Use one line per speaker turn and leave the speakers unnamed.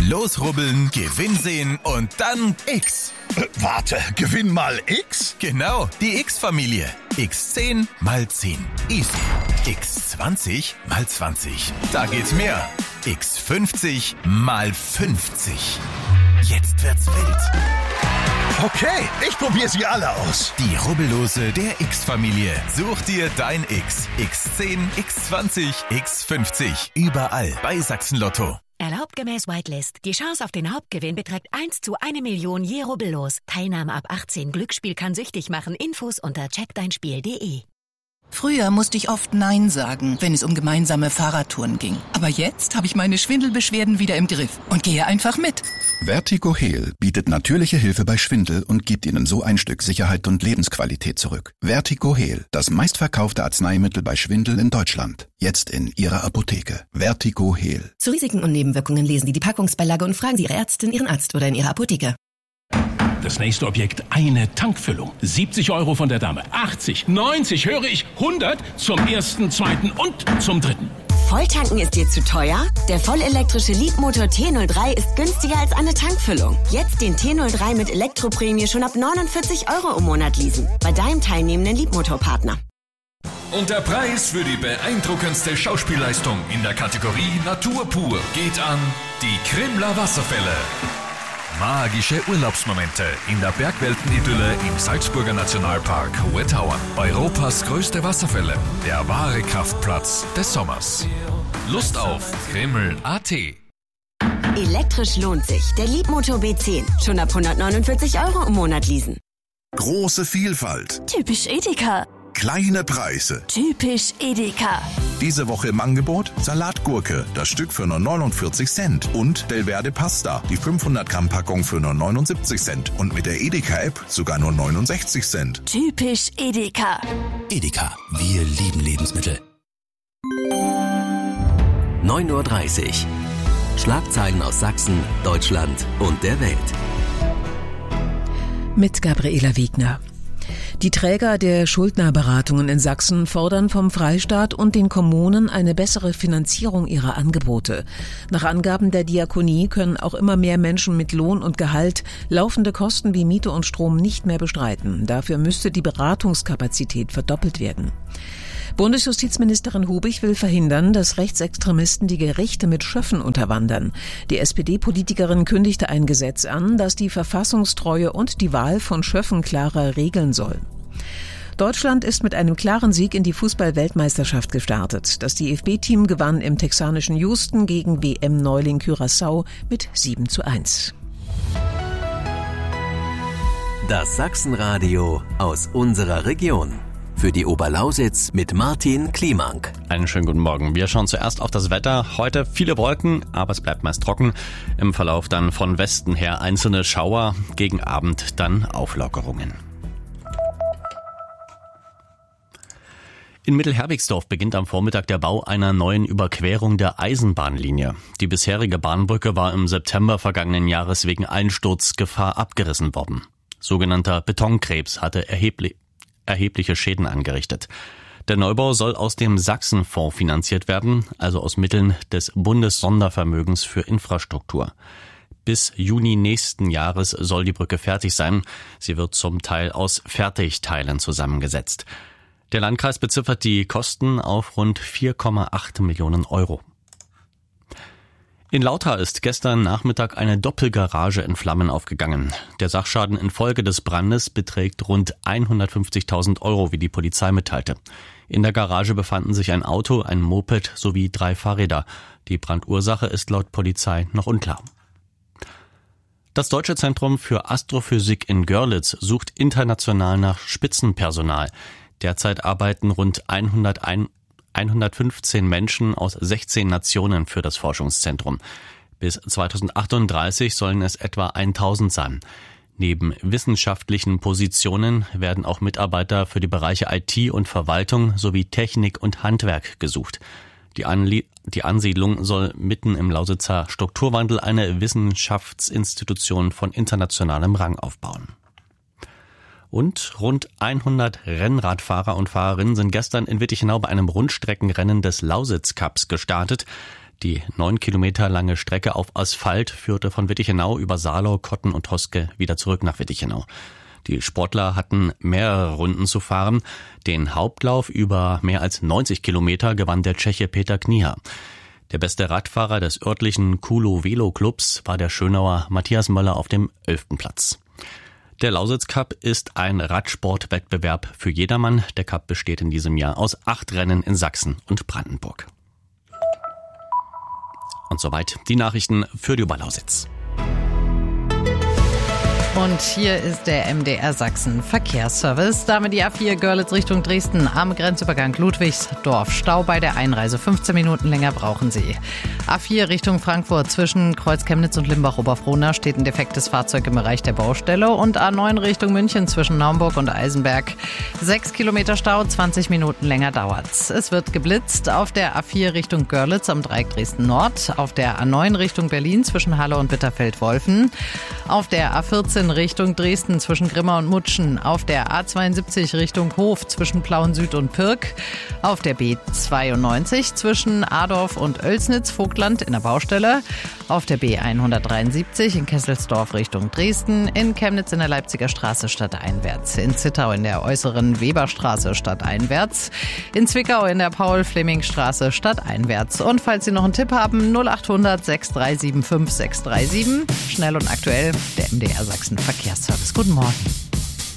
Losrubbeln, Gewinn sehen und dann X.
Warte, Gewinn mal X?
Genau, die X-Familie. X10 mal 10. Easy. X20 mal 20. Da geht mehr. X50 mal 50. Jetzt wird's wild.
Okay, ich probiere sie alle aus.
Die Rubbellose der X-Familie. Such dir dein X. X10, X20, X50. Überall bei Sachsen Lotto.
Erlaubt gemäß Whitelist. Die Chance auf den Hauptgewinn beträgt 1 zu 1 Million je Rubbellos. Teilnahme ab 18. Glücksspiel kann süchtig machen. Infos unter checkdeinspiel.de.
Früher musste ich oft Nein sagen, wenn es um gemeinsame Fahrradtouren ging. Aber jetzt habe ich meine Schwindelbeschwerden wieder im Griff und gehe einfach mit.
Vertigo Heal bietet natürliche Hilfe bei Schwindel und gibt Ihnen so ein Stück Sicherheit und Lebensqualität zurück. Vertigo Heal, das meistverkaufte Arzneimittel bei Schwindel in Deutschland. Jetzt in Ihrer Apotheke. Vertigo Heal.
Zu Risiken und Nebenwirkungen lesen Sie die Packungsbeilage und fragen Sie Ihre Ärztin, Ihren Arzt oder in Ihrer Apotheke.
Das nächste Objekt, eine Tankfüllung. 70 € von der Dame, 80, 90, höre ich, 100 zum ersten, zweiten und zum dritten.
Volltanken ist dir zu teuer? Der vollelektrische Leapmotor T03 ist günstiger als eine Tankfüllung. Jetzt den T03 mit Elektroprämie schon ab 49 € im Monat leasen. Bei deinem teilnehmenden Leapmotor-Partner.
Und der Preis für die beeindruckendste Schauspielleistung in der Kategorie Natur pur geht an die Krimler Wasserfälle. Magische Urlaubsmomente in der Bergweltenidylle im Salzburger Nationalpark Hohe Tauern. Europas größte Wasserfälle, der wahre Kraftplatz des Sommers. Lust auf Krimml.at.
Elektrisch lohnt sich. Der Leapmotor B10. Schon ab 149 € im Monat leasen.
Große Vielfalt.
Typisch Edeka.
Kleine Preise.
Typisch Edeka.
Diese Woche im Angebot Salatgurke, das Stück für nur 49 Cent. Und Delverde Pasta, die 500 Gramm Packung für nur 79 Cent. Und mit der Edeka-App sogar nur 69 Cent.
Typisch Edeka.
Edeka, wir lieben Lebensmittel. 9:30 Uhr. Schlagzeilen aus Sachsen, Deutschland und der Welt.
Mit Gabriela Wiegner. Die Träger der Schuldnerberatungen in Sachsen fordern vom Freistaat und den Kommunen eine bessere Finanzierung ihrer Angebote. Nach Angaben der Diakonie können auch immer mehr Menschen mit Lohn und Gehalt laufende Kosten wie Miete und Strom nicht mehr bestreiten. Dafür müsste die Beratungskapazität verdoppelt werden. Bundesjustizministerin Hubig will verhindern, dass Rechtsextremisten die Gerichte mit Schöffen unterwandern. Die SPD-Politikerin kündigte ein Gesetz an, das die Verfassungstreue und die Wahl von Schöffen klarer regeln soll. Deutschland ist mit einem klaren Sieg in die Fußball-Weltmeisterschaft gestartet. Das DFB-Team gewann im texanischen Houston gegen WM-Neuling Curaçao mit 7:1.
Das Sachsenradio aus unserer Region. Für die Oberlausitz mit Martin Kliemank.
Einen schönen guten Morgen. Wir schauen zuerst auf das Wetter. Heute viele Wolken, aber es bleibt meist trocken. Im Verlauf dann von Westen her einzelne Schauer, gegen Abend dann Auflockerungen. In Mittelherwigsdorf beginnt am Vormittag der Bau einer neuen Überquerung der Eisenbahnlinie. Die bisherige Bahnbrücke war im September vergangenen Jahres wegen Einsturzgefahr abgerissen worden. Sogenannter Betonkrebs hatte erhebliche Schäden angerichtet. Der Neubau soll aus dem Sachsenfonds finanziert werden, also aus Mitteln des Bundessondervermögens für Infrastruktur. Bis Juni nächsten Jahres soll die Brücke fertig sein. Sie wird zum Teil aus Fertigteilen zusammengesetzt. Der Landkreis beziffert die Kosten auf rund 4,8 Millionen €. In Lauter ist gestern Nachmittag eine Doppelgarage in Flammen aufgegangen. Der Sachschaden infolge des Brandes beträgt rund 150.000 €, wie die Polizei mitteilte. In der Garage befanden sich ein Auto, ein Moped sowie 3 Fahrräder. Die Brandursache ist laut Polizei noch unklar. Das Deutsche Zentrum für Astrophysik in Görlitz sucht international nach Spitzenpersonal. Derzeit arbeiten rund 115 Menschen aus 16 Nationen für das Forschungszentrum. Bis 2038 sollen es etwa 1000 sein. Neben wissenschaftlichen Positionen werden auch Mitarbeiter für die Bereiche IT und Verwaltung sowie Technik und Handwerk gesucht. Die Ansiedlung soll mitten im Lausitzer Strukturwandel eine Wissenschaftsinstitution von internationalem Rang aufbauen. Und rund 100 Rennradfahrer und Fahrerinnen sind gestern in Wittichenau bei einem Rundstreckenrennen des Lausitz Cups gestartet. Die 9 Kilometer lange Strecke auf Asphalt führte von Wittichenau über Saarlau, Kotten und Toske wieder zurück nach Wittichenau. Die Sportler hatten mehrere Runden zu fahren. Den Hauptlauf über mehr als 90 Kilometer gewann der Tscheche Peter Knieher. Der beste Radfahrer des örtlichen Kulo-Velo-Clubs war der Schönauer Matthias Möller auf dem 11. Platz. Der Lausitz Cup ist ein Radsportwettbewerb für jedermann. Der Cup besteht in diesem Jahr aus 8 Rennen in Sachsen und Brandenburg. Und soweit die Nachrichten für die Oberlausitz.
Und hier ist der MDR Sachsen Verkehrsservice. Damit die A4 Görlitz Richtung Dresden am Grenzübergang Ludwigsdorf. Stau bei der Einreise. 15 Minuten länger brauchen Sie. A4 Richtung Frankfurt zwischen Kreuz Chemnitz und Limbach-Oberfrohna steht ein defektes Fahrzeug im Bereich der Baustelle. Und A9 Richtung München zwischen Naumburg und Eisenberg. 6 Kilometer Stau, 20 Minuten länger dauert's. Es wird geblitzt auf der A4 Richtung Görlitz am Dreieck Dresden Nord. Auf der A9 Richtung Berlin zwischen Halle und Bitterfeld-Wolfen. Auf der A14 Richtung Dresden zwischen Grimma und Mutschen. Auf der A72 Richtung Hof zwischen Plauen Süd und Pirk. Auf der B92 zwischen Adorf und Oelsnitz, Vogtland in der Baustelle. Auf der B173 in Kesselsdorf Richtung Dresden. In Chemnitz in der Leipziger Straße stadteinwärts. In Zittau in der äußeren Weberstraße stadteinwärts. In Zwickau in der Paul-Fleming-Straße stadteinwärts. Und falls Sie noch einen Tipp haben, 0800 6375 637. Schnell und aktuell, der MDR Sachsen Verkehrsservice. Guten Morgen.